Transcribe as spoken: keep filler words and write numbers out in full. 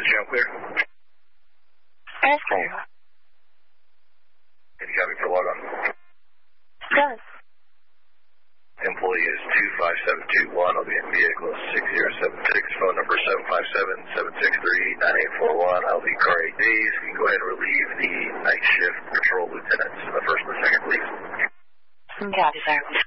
is Jim clear? That's clear. Can you copy for log on? Yes. Employee is two five seven two one. I'll be in vehicle six zero seven six. Phone number seven five seven, seven six three, nine eight four one. I'll be car eight days. You can go ahead and relieve the night shift patrol lieutenants in the first and the second, please. Copy, sir.